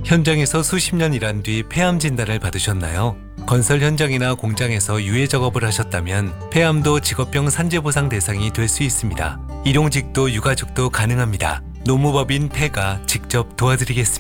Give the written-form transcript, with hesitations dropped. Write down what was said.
현장에서 수십 년 일한 뒤 폐암 진단을 받으셨나요? 건설 현장이나 공장에서 유해 작업을 하셨다면 폐암도 직업병 산재보상 대상이 될 수 있습니다. 일용직도 유가족도 가능합니다. 노무법인 폐가 직접 도와드리겠습니다.